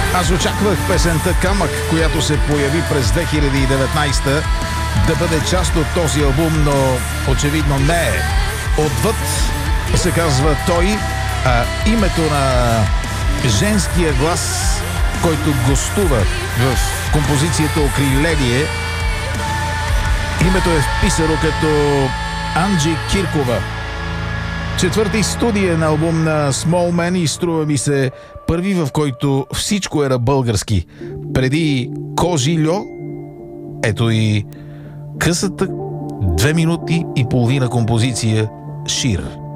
Аз очаквах песента "Камък", която се появи през 2019, да бъде част от този албум, но очевидно не е. "Отвъд" се казва той, а името на женския глас, който гостува в композицията "Окриление", името е вписано като Анджи Киркова. Четвърти студиен албум на Small Man и струва ми се първи, в който всичко е на български. Преди "Кожило", ето и късата 2 минути и половина композиция "Шир".